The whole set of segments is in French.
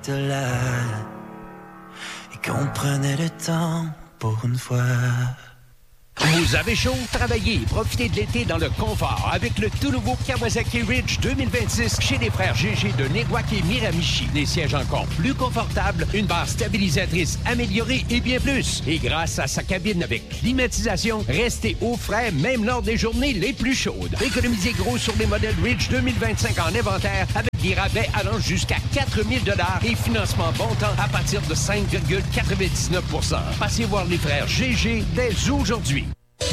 là et qu'on prenait le temps pour une fois. Vous avez chaud? Travaillez et profitez de l'été dans le confort avec le tout nouveau Kawasaki Ridge 2026 chez les frères GG de Néguac et Miramichi. Des sièges encore plus confortables, une barre stabilisatrice améliorée et bien plus. Et grâce à sa cabine avec climatisation, restez au frais même lors des journées les plus chaudes. Économisez gros sur les modèles Ridge 2025 en inventaire avec des rabais allant jusqu'à 4 000 $ et financement bon temps à partir de 5,99 %. Passez voir les frères GG dès aujourd'hui.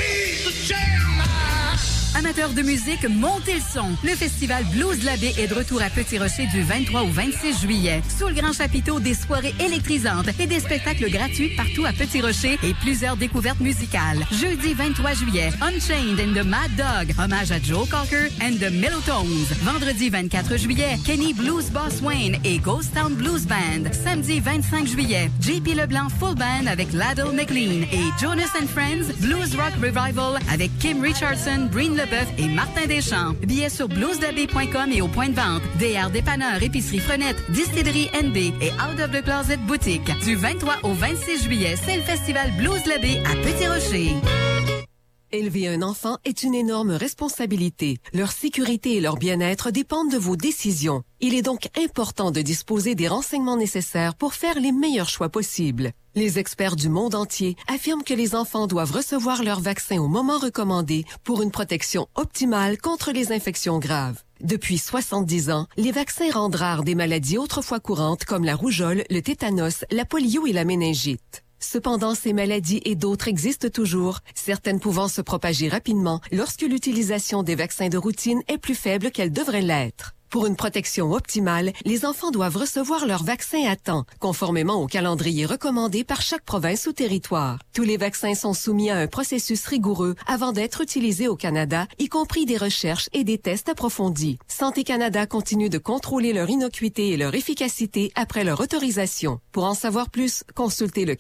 Amateurs de musique, montez le son. Le festival Blues de la Baie est de retour à Petit-Rocher du 23 au 26 juillet. Sous le grand chapiteau, des soirées électrisantes et des spectacles gratuits partout à Petit-Rocher et plusieurs découvertes musicales. Jeudi 23 juillet, Unchained and the Mad Dog, hommage à Joe Cocker and the Mellotones. Vendredi 24 juillet, Kenny Blues Boss Wayne et Ghost Town Blues Band. Samedi 25 juillet, JP Leblanc Full Band avec Ladle McLean et Jonas and Friends Blues Rock Revival avec Kim Richardson, Breen Leboeuf et Martin Deschamps. Billets sur bluesdelabaie.com et au point de vente. DR Dépanneur, Épicerie Frenette, Distillerie NB et Out of the Closet Boutique. Du 23 au 26 juillet, c'est le festival Blues de la Baie à Petit-Rocher. Élever un enfant est une énorme responsabilité. Leur sécurité et leur bien-être dépendent de vos décisions. Il est donc important de disposer des renseignements nécessaires pour faire les meilleurs choix possibles. Les experts du monde entier affirment que les enfants doivent recevoir leur vaccin au moment recommandé pour une protection optimale contre les infections graves. Depuis 70 ans, les vaccins rendent rares des maladies autrefois courantes comme la rougeole, le tétanos, la polio et la méningite. Cependant, ces maladies et d'autres existent toujours, certaines pouvant se propager rapidement lorsque l'utilisation des vaccins de routine est plus faible qu'elle devrait l'être. Pour une protection optimale, les enfants doivent recevoir leur vaccin à temps, conformément au calendrier recommandé par chaque province ou territoire. Tous les vaccins sont soumis à un processus rigoureux avant d'être utilisés au Canada, y compris des recherches et des tests approfondis. Santé Canada continue de contrôler leur innocuité et leur efficacité après leur autorisation. Pour en savoir plus, consultez le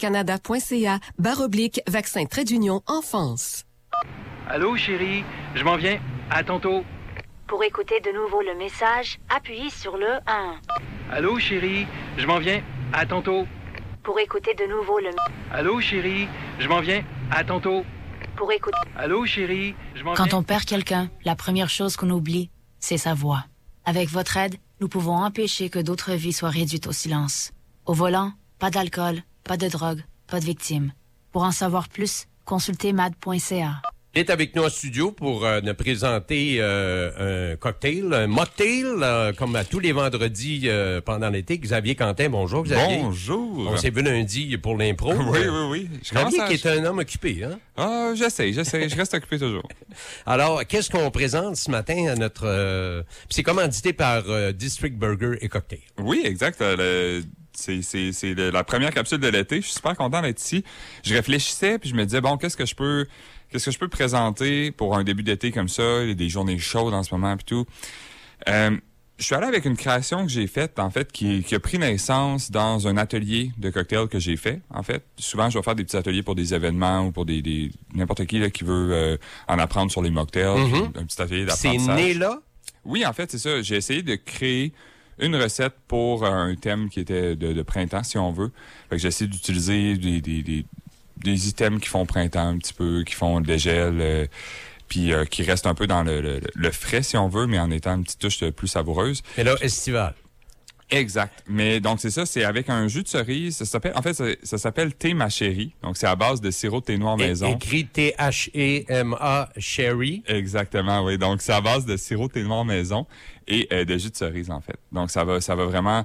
canada.ca/vaccin-enfance. Allô, chérie, je m'en viens. À tantôt. Pour écouter de nouveau le message, appuyez sur le 1. Allô, chérie, je m'en viens. À tantôt. Pour écouter de nouveau le... Allô, chérie, je m'en viens. À tantôt. Pour écouter... Allô, chérie, je m'en viens. Quand on perd quelqu'un, la première chose qu'on oublie, c'est sa voix. Avec votre aide, nous pouvons empêcher que d'autres vies soient réduites au silence. Au volant, pas d'alcool, pas de drogue, pas de victimes. Pour en savoir plus, consultez mad.ca. Il est avec nous en studio pour nous présenter un cocktail, un mocktail, comme à tous les vendredis pendant l'été. Xavier Quentin, bonjour Xavier. Bonjour. On s'est vu lundi pour l'impro. Oui. Xavier qui est un homme occupé, hein? Ah, j'essaie, je reste occupé toujours. Alors, qu'est-ce qu'on présente ce matin à notre... c'est commandité par District Burger et Cocktail. Oui, exact. C'est la première capsule de l'été. Je suis super content d'être ici. Je réfléchissais puis je me disais, bon, qu'est-ce que je peux présenter pour un début d'été comme ça? Il y a des journées chaudes en ce moment et tout. Je suis allé avec une création que j'ai faite, en fait, qui a pris naissance dans un atelier de cocktail que j'ai fait, en fait. Souvent, je vais faire des petits ateliers pour des événements ou pour des n'importe qui là, qui veut en apprendre sur les mocktails. Un petit atelier d'apprentissage. C'est né là? Oui, en fait, c'est ça. J'ai essayé de créer une recette pour un thème qui était de printemps, si on veut. Fait que j'ai essayé d'utiliser des items qui font printemps un petit peu, qui font des gels, puis qui restent un peu dans le frais, si on veut, mais en étant une petite touche plus savoureuse. Et là, estival. Exact. Mais donc, c'est ça, c'est avec un jus de cerise. Ça s'appelle thé ma chérie. Donc, c'est à base de sirop de thé noir maison. Écrit T-H-E-M-A Sherry. Exactement, oui. Donc, c'est à base de sirop de thé noir maison et de jus de cerise, en fait. Donc, ça va vraiment...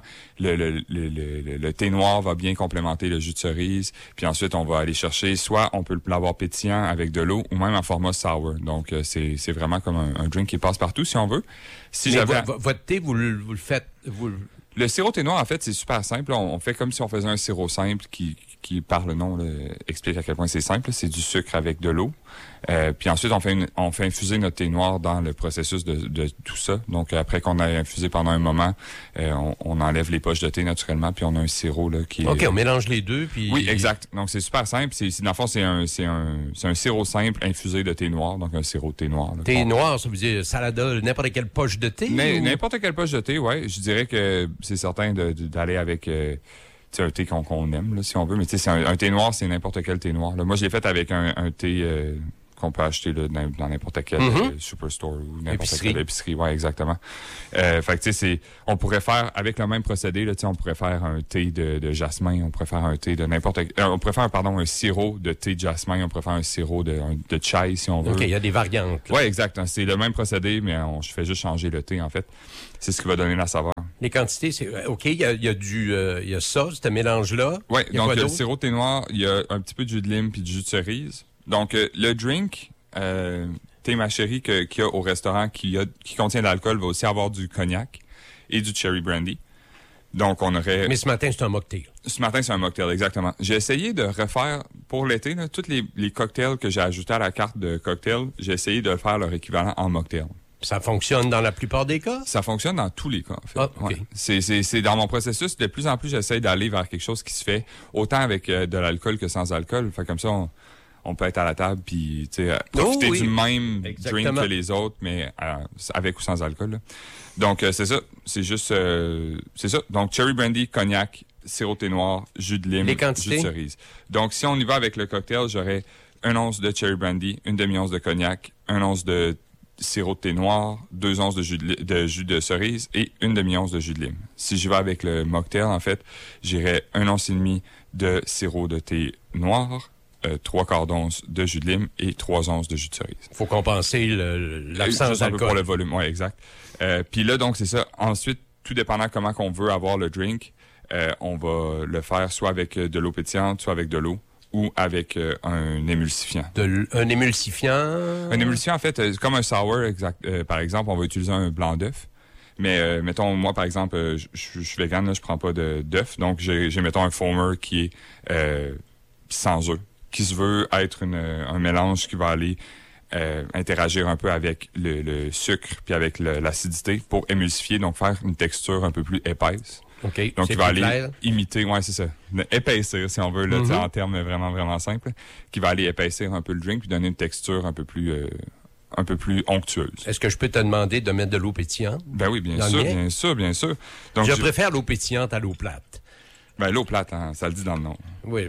Le thé noir va bien complémenter le jus de cerise. Puis ensuite, on va aller chercher... Soit on peut l'avoir pétillant avec de l'eau ou même en format sour. Donc, c'est vraiment comme un drink qui passe partout, si on veut. Votre thé, vous le faites... Le sirop thé noir, en fait, c'est super simple. On fait comme si on faisait un sirop simple qui par le nom, explique à quel point c'est simple. C'est du sucre avec de l'eau. Puis ensuite, on fait infuser notre thé noir dans le processus de tout ça. Donc, après qu'on a infusé pendant un moment, on enlève les poches de thé naturellement, puis on a un sirop là qui OK, on mélange les deux. Puis... Oui, exact. Donc, c'est super simple. Dans le fond, c'est un sirop simple infusé de thé noir, donc un sirop de thé noir. Là, thé noir, ça veut dire salada, n'importe quelle poche de thé? N'importe quelle poche de thé, oui. Je dirais que c'est certain d'aller avec un thé qu'on aime, là, si on veut. Mais c'est un thé noir, c'est n'importe quel thé noir. Là. Moi, je l'ai fait avec un thé qu'on peut acheter là, dans n'importe quel superstore ou n'importe quelle épicerie. Ouais, exactement. Fait que on pourrait faire, avec le même procédé, là, on pourrait faire un thé de jasmin, on pourrait faire un thé de on pourrait faire, un sirop de thé de jasmin, on pourrait faire un sirop de chai, si on veut. OK, il y a des variantes. Oui, exact. C'est le même procédé, mais je fais juste changer le thé, en fait. C'est ce qui va donner la saveur. Les quantités, c'est OK, il y a ça, ce mélange-là. Oui, donc le sirop de thé noir, il y a un petit peu de jus de lime puis du jus de cerise. Donc, le drink, thé ma chérie qu'il y a au restaurant qui contient de l'alcool va aussi avoir du cognac et du cherry brandy. Donc, on aurait... Mais ce matin, c'est un mocktail. Ce matin, c'est un mocktail, exactement. J'ai essayé de refaire, pour l'été, là, tous les cocktails que j'ai ajoutés à la carte de cocktail, j'ai essayé de faire leur équivalent en mocktail. Ça fonctionne dans la plupart des cas? Ça fonctionne dans tous les cas, en fait. Ah, OK. Ouais. C'est dans mon processus, de plus en plus, j'essaie d'aller vers quelque chose qui se fait autant avec de l'alcool que sans alcool. Fait comme ça, on peut être à la table puis profiter du même drink que les autres, mais avec ou sans alcool. Là. Donc, c'est ça. C'est juste... c'est ça. Donc, cherry brandy, cognac, sirop de thé noir, jus de lime, jus de cerise. Donc, si on y va avec le cocktail, j'aurais 1 once de cherry brandy, 1 demi-once de cognac, 1 once de sirop de thé noir, 2 onces de jus de cerise et 1 demi-once de jus de lime. Si j'y vais avec le mocktail, en fait, j'irais 1 once et demi de sirop de thé noir, 3/4 d'once de jus de lime et 3 onces de jus de cerise. Il faut compenser l'absence d'alcool. Pour le volume, oui, exact. Puis là, donc, c'est ça. Ensuite, tout dépendant comment qu'on veut avoir le drink, on va le faire soit avec de l'eau pétillante, soit avec de l'eau ou avec un émulsifiant. Un émulsifiant? Un émulsifiant, en fait, comme un sour, par exemple, on va utiliser un blanc d'œuf. Mais mettons, moi, par exemple, je suis vegan, là, je prends pas d'œuf. Donc, j'ai mettons, un foamer qui est sans œufs, qui se veut être un mélange qui va aller interagir un peu avec le sucre puis avec l'acidité pour émulsifier, donc faire une texture un peu plus épaisse. OK. Donc, il va aller imiter, ouais, c'est ça. Épaissir, si on veut, là, en termes vraiment, vraiment simples, qui va aller épaissir un peu le drink puis donner une texture un peu plus onctueuse. Est-ce que je peux te demander de mettre de l'eau pétillante? Ben oui, bien sûr. Donc, je préfère l'eau pétillante à l'eau plate. Ben, l'eau plate, hein, ça le dit dans le nom. Oui.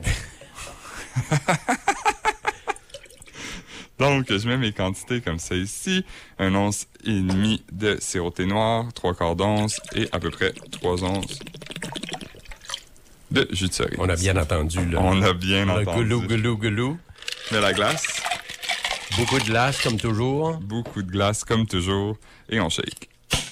Donc, je mets mes quantités comme ça ici. 1 once et demi de sirop de thé noir, 3/4 d'once et à peu près 3 onces de jus de cerise. On a bien entendu, là. On a bien entendu. Goulou. De la glace. Beaucoup de glace, comme toujours. Beaucoup de glace, comme toujours. Et on shake.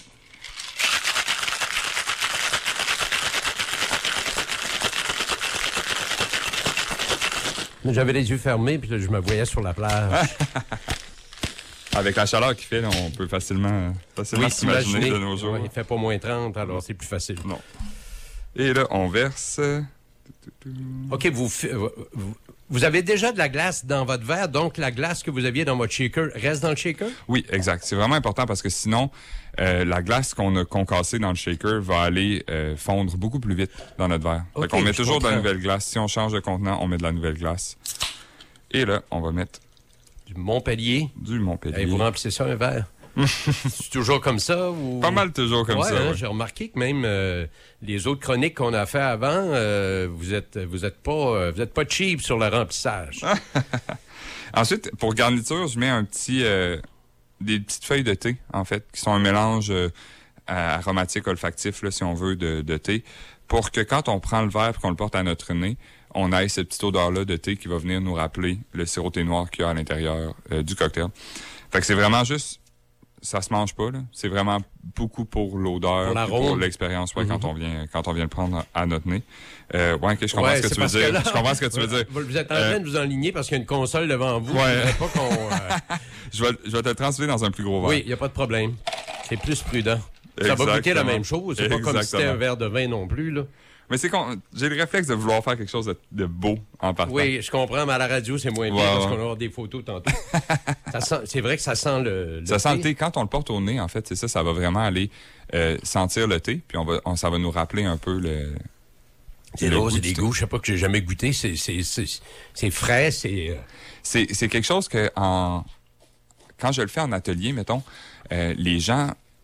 J'avais les yeux fermés, puis là, je me voyais sur la plage. Avec la chaleur qu'il fait, là, on peut facilement s'imaginer de nos jours. Ouais, il fait pas moins 30, alors c'est plus facile. Non. Et là, on verse... OK, vous avez déjà de la glace dans votre verre, donc la glace que vous aviez dans votre shaker reste dans le shaker? Oui, exact. C'est vraiment important parce que sinon, la glace qu'on a concassée dans le shaker va aller fondre beaucoup plus vite dans notre verre. Okay, donc, on met toujours de la nouvelle glace. Si on change de contenant, on met de la nouvelle glace. Et là, on va mettre... Du Montpellier. Et vous remplissez ça un verre? C'est toujours comme ça? Ou... Pas mal toujours comme ça. Ouais. J'ai remarqué que même les autres chroniques qu'on a fait avant, vous êtes pas cheap sur le remplissage. Ensuite, pour garniture, je mets des petites feuilles de thé, en fait, qui sont un mélange aromatique, olfactif, là, si on veut, de thé, pour que quand on prend le verre et qu'on le porte à notre nez, on ait cette petite odeur-là de thé qui va venir nous rappeler le sirop de thé noir qu'il y a à l'intérieur du cocktail. Fait que c'est vraiment juste... Ça se mange pas, là. C'est vraiment beaucoup pour l'odeur, pour l'expérience, ouais, quand on vient le prendre à notre nez. Je comprends ce que tu veux dire. Je comprends ce que tu veux dire. Vous êtes en train de vous enligner parce qu'il y a une console devant vous. Ouais. Pas qu'on, je vais te le transférer dans un plus gros verre. Oui, il n'y a pas de problème. C'est plus prudent. Ça va goûter la même chose. C'est pas comme si c'était un verre de vin non plus, là. Mais j'ai le réflexe de vouloir faire quelque chose de beau en partant. Oui, je comprends, mais à la radio, c'est moins bien parce qu'on va avoir des photos tantôt. C'est vrai que ça sent le ça sent le thé. Quand on le porte au nez, en fait, c'est ça, ça va vraiment aller sentir le thé, puis ça va nous rappeler un peu le... C'est drôle, c'est des goûts, je sais pas, que j'ai jamais goûté. C'est frais, c'est... C'est quelque chose que quand je le fais en atelier, mettons, les gens...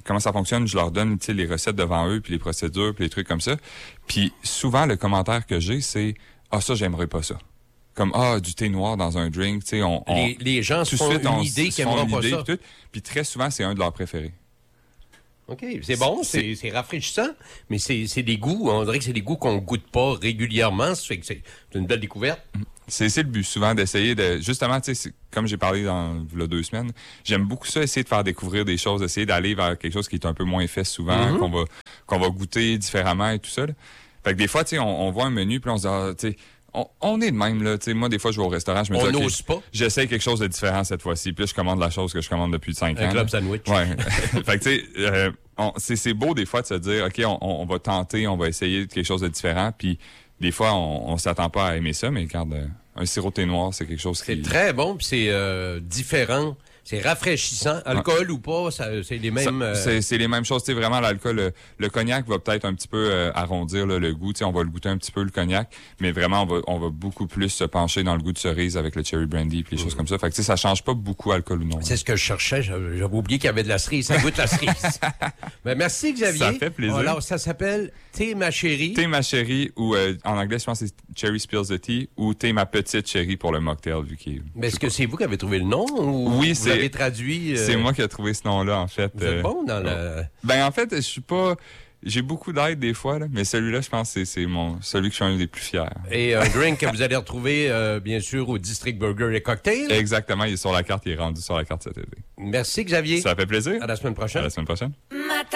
comment ça fonctionne, je leur donne, tu sais, les recettes devant eux, puis les procédures, puis les trucs comme ça. Puis souvent, le commentaire que j'ai, c'est « Ah, ça, j'aimerais pas ça. » Comme « Ah, du thé noir dans un drink. » Tu sais, les gens se font une idée qu'ils n'aimeront pas ça. Puis très souvent, c'est un de leurs préférés. OK, c'est bon, c'est rafraîchissant, mais c'est des goûts, on dirait que c'est des goûts qu'on goûte pas régulièrement, ça fait que c'est une belle découverte. C'est le but, souvent, d'essayer de... Justement, tu sais, comme j'ai parlé dans là, 2 semaines, j'aime beaucoup ça, essayer de faire découvrir des choses, essayer d'aller vers quelque chose qui est un peu moins fait souvent, qu'on va goûter différemment et tout ça. Là. Fait que des fois, tu sais, on voit un menu, puis on se dit, ah, tu sais, on est de même, là. Tu sais, moi, des fois, je vais au restaurant, je me dis, on n'ose pas. J'essaie quelque chose de différent cette fois-ci. Puis là, je commande la chose que je commande depuis 5 ans. Un club sandwich. Ouais. Fait que, tu sais, c'est beau, des fois, de se dire, OK, on va tenter, on va essayer quelque chose de différent. Puis, des fois, on s'attend pas à aimer ça, mais quand un sirop de thé noir, c'est quelque chose qui... C'est très bon, puis c'est différent. C'est rafraîchissant. Alcool ou pas, c'est les mêmes... C'est les mêmes choses. Tu sais, vraiment, l'alcool, le cognac va peut-être un petit peu arrondir là, le goût. Tu sais, on va le goûter un petit peu, le cognac. Mais vraiment, on va beaucoup plus se pencher dans le goût de cerise avec le cherry brandy puis les choses comme ça. Fait que, tu sais, ça change pas beaucoup alcool ou non. C'est ce que je cherchais. J'avais oublié qu'il y avait de la cerise. Ça goûte la cerise. Ben, merci, Xavier. Ça fait plaisir. Alors, ça s'appelle Thé ma chérie. Thé ma chérie, ou en anglais, je pense que c'est Cherry Spills the Tea, ou Thé ma petite chérie pour le mocktail, vu qu'il est... Mais est-ce que c'est vous qui avez trouvé le nom? Ou oui, vous l'avez traduit? C'est moi qui ai trouvé ce nom-là, en fait. Vous êtes bon dans le... Ben, en fait, je suis pas... J'ai beaucoup d'aide des fois, là, mais celui-là, je pense que c'est celui que je suis un des plus fiers. Et un drink que vous allez retrouver, bien sûr, au District Burger et Cocktail. Exactement, il est sur la carte, il est rendu sur la carte cet été. Merci, Xavier. Ça fait plaisir. À la semaine prochaine. À la semaine prochaine.